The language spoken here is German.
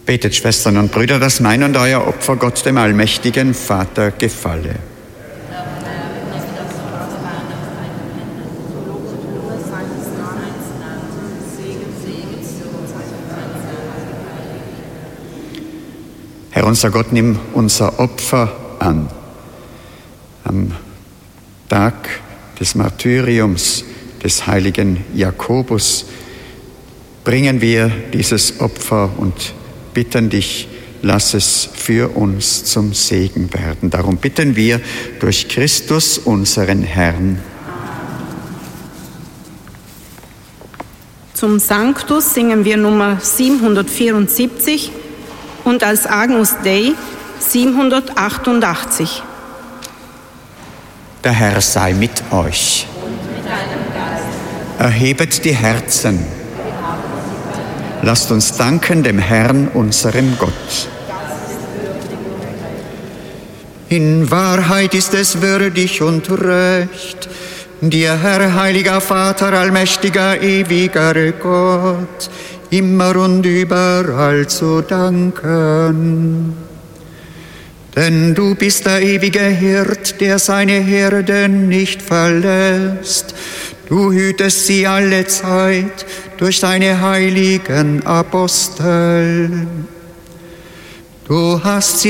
Betet, Schwestern und Brüder, dass mein und euer Opfer Gott, dem allmächtigen Vater, gefalle. Herr unser Gott, nimm unser Opfer an. Am Tag des Martyriums des heiligen Jakobus bringen wir dieses Opfer und bitten dich, lass es für uns zum Segen werden. Darum bitten wir durch Christus, unseren Herrn. Zum Sanctus singen wir Nummer 774 und als Agnus Dei 788. Der Herr sei mit euch. Erhebet die Herzen. Lasst uns danken dem Herrn, unserem Gott. In Wahrheit ist es würdig und recht, dir, Herr, heiliger Vater, allmächtiger, ewiger Gott, immer und überall zu danken. Denn du bist der ewige Hirt, der seine Herden nicht verlässt. Du hütest sie alle Zeit durch deine heiligen Apostel. Du hast sie